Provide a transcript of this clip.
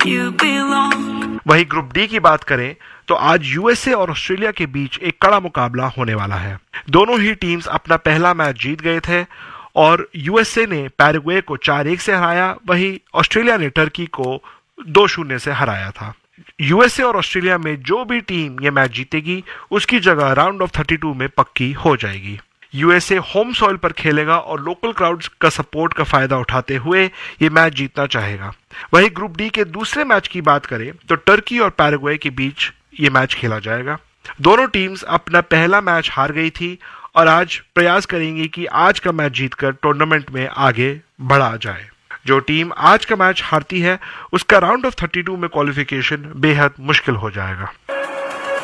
you belong. वही group D की बात करें तो आज यूएसए और ऑस्ट्रेलिया के बीच एक कड़ा मुकाबला होने वाला है। दोनों ही टीम्स अपना पहला मैच जीत गए थे और यूएसए ने पैराग्वे को 4-1 से हराया, वही ऑस्ट्रेलिया ने टर्की को 2-0 से हराया था। यूएसए और ऑस्ट्रेलिया में जो भी टीम ये मैच जीतेगी उसकी जगह राउंड ऑफ 32 में पक्की हो जाएगी। यूएसए होम सॉइल पर खेलेगा और लोकल क्राउड्स का सपोर्ट का फायदा उठाते हुए ये मैच जीतना चाहेगा। वही ग्रुप डी के दूसरे मैच की बात करें तो टर्की और पैराग्वे के बीच ये मैच खेला जाएगा। दोनों टीम्स अपना पहला मैच हार गई थी और आज प्रयास करेंगी कि आज का मैच जीतकर टूर्नामेंट में आगे बढ़ा जाए। जो टीम आज का मैच हारती है उसका राउंड ऑफ 32 में क्वालिफिकेशन बेहद मुश्किल हो जाएगा।